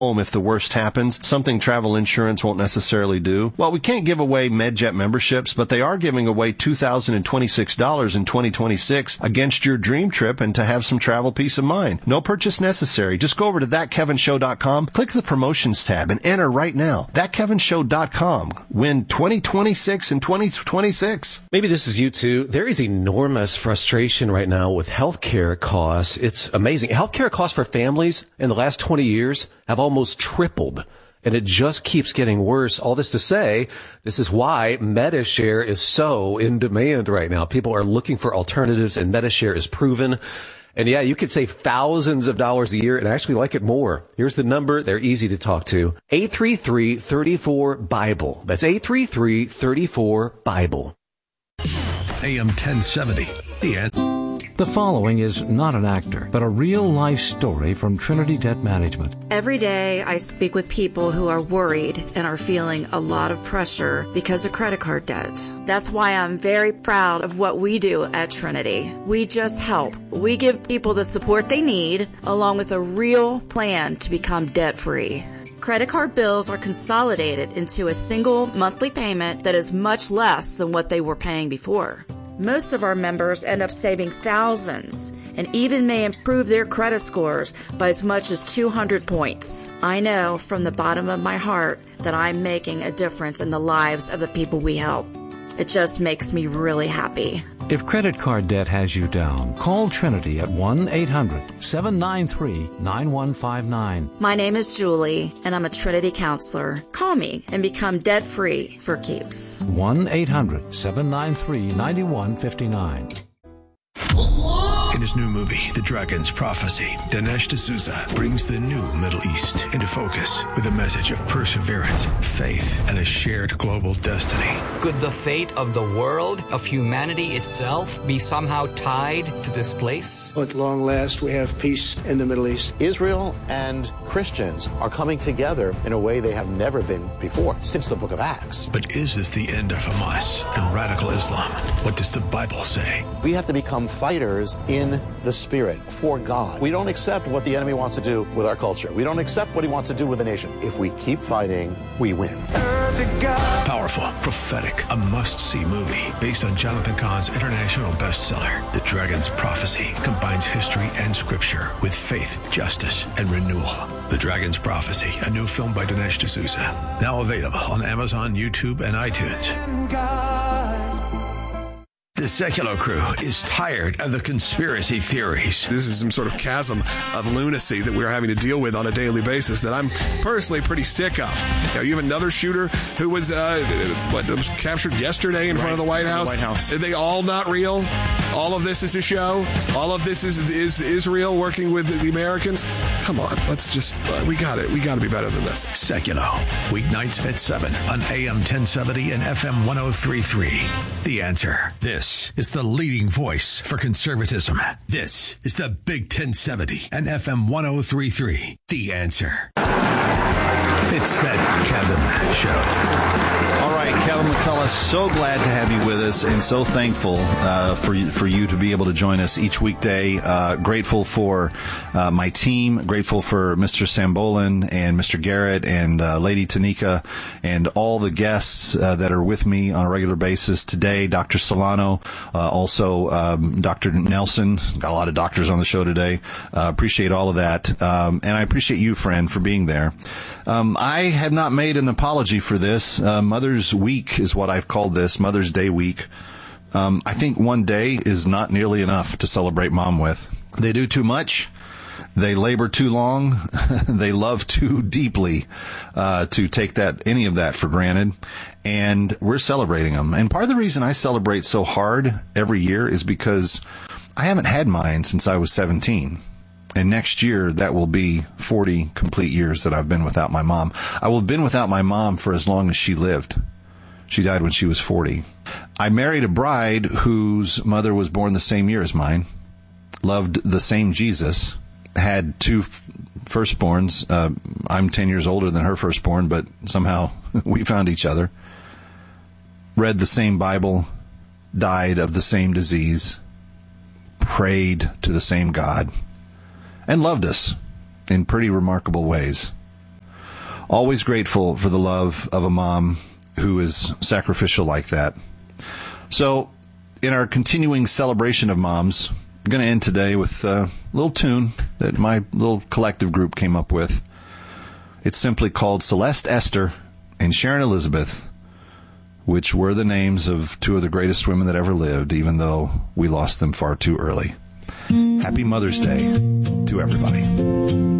home if the worst happens, something travel insurance won't necessarily do. Well, we can't give away MedJet memberships, but they are giving away $2,026 in 2026 against your dream trip and to have some travel peace of mind. No purchase necessary. Just go over to thatkevinshow.com, click the promotions tab, and enter right now. Thatkevinshow.com. Win 2026 and 2026. Maybe this is you too. There is enormous frustration right now with healthcare costs. It's amazing. Healthcare costs for families in the last 20 years have almost tripled, and it just keeps getting worse. All this to say, this is why Medi-Share is so in demand right now. People are looking for alternatives, and Medi-Share is proven. And yeah, you could save thousands of dollars a year and actually like it more. Here's the number. They're easy to talk to. 833-34-BIBLE. That's 833-34-BIBLE. AM 1070. The end. The following is not an actor, but a real-life story from Trinity Debt Management. Every day I speak with people who are worried and are feeling a lot of pressure because of credit card debt. That's why I'm very proud of what we do at Trinity. We just help. We give people the support they need, along with a real plan to become debt-free. Credit card bills are consolidated into a single monthly payment that is much less than what they were paying before. Most of our members end up saving thousands and even may improve their credit scores by as much as 200 points. I know from the bottom of my heart that I'm making a difference in the lives of the people we help. It just makes me really happy. If credit card debt has you down, call Trinity at 1-800-793-9159. My name is Julie, and I'm a Trinity counselor. Call me and become debt-free for keeps. 1-800-793-9159. In his new movie, The Dragon's Prophecy, Dinesh D'Souza brings the new Middle East into focus with a message of perseverance, faith, and a shared global destiny. Could the fate of the world, of humanity itself, be somehow tied to this place? At long last, we have peace in the Middle East. Israel and Christians are coming together in a way they have never been before, since the book of Acts. But is this the end of Hamas and radical Islam? What does the Bible say? We have to become fighters in the Spirit for God. We don't accept what the enemy wants to do with our culture. We don't accept what he wants to do with the nation. If we keep fighting, we win. Powerful, prophetic, a must-see movie based on Jonathan Cahn's international bestseller. The Dragon's Prophecy combines history and scripture with faith, justice, and renewal. The Dragon's Prophecy, a new film by Dinesh D'Souza. Now available on Amazon, YouTube, and iTunes. The Secular Crew is tired of the conspiracy theories. This is some sort of chasm of lunacy that we're having to deal with on a daily basis that I'm personally pretty sick of. You have another shooter who was captured yesterday in front of the White House. Are they all not real? All of this is a show? All of this is Israel working with the Americans? Come on, let's just, we got it. We got to be better than this. Secular, weeknights at 7 on AM 1070 and FM 103.3. The Answer. This is the leading voice for conservatism. This is the Big 1070 and FM 103.3. The Answer. It's that Kevin Show. All right, Kevin McCullough, so glad to have you with us and so thankful for you to be able to join us each weekday. Grateful for my team, grateful for Mr. Sambolin and Mr. Garrett and Lady Tanika and all the guests that are with me on a regular basis today. Dr. Solano, also Dr. Nelson. Got a lot of doctors on the show today. Appreciate all of that. And I appreciate you, friend, for being there. I have not made an apology for this. Mother's Week is what I've called this, Mother's Day week. I think one day is not nearly enough to celebrate Mom with. They do too much. They labor too long. They love too deeply to take any of that for granted. And we're celebrating them. And part of the reason I celebrate so hard every year is because I haven't had mine since I was 17. And next year, that will be 40 complete years that I've been without my mom. I will have been without my mom for as long as she lived. She died when she was 40. I married a bride whose mother was born the same year as mine, loved the same Jesus, had two firstborns. I'm 10 years older than her firstborn, but somehow we found each other. Read the same Bible, died of the same disease, prayed to the same God, and loved us in pretty remarkable ways. Always grateful for the love of a mom who is sacrificial like that. So, in our continuing celebration of moms, I'm going to end today with a little tune that my little collective group came up with. It's simply called Celeste Esther and Sharon Elizabeth, which were the names of two of the greatest women that ever lived, even though we lost them far too early. Happy Mother's Day to everybody.